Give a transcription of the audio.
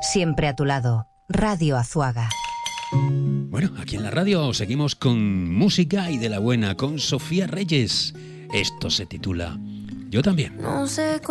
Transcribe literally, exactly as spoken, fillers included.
Siempre a tu lado. Radio Azuaga. Bueno, aquí en la radio seguimos con música y de la buena, con Sofía Reyes. Esto se titula Yo también. No sé